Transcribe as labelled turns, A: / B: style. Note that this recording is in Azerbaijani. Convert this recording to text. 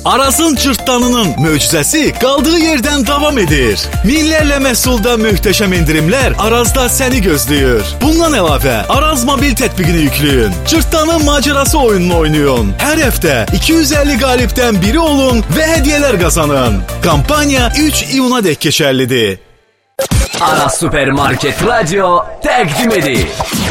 A: Arazın cırtdanının möcüzəsi qaldığı yerdən davam edir. Minlərlə məhsulda möhtəşəm endirimlər Arazda səni gözləyir. Bundan əlavə Araz mobil tətbiqini yükləyin. Cırtdanın macerası oyununu oynayın. Hər həftə 250 qalibdən biri olun və hədiyyələr qazanın. Kampanya 3 iyuna dək keçərlidir.
B: Aras Supermarket Radyo təqdim edir.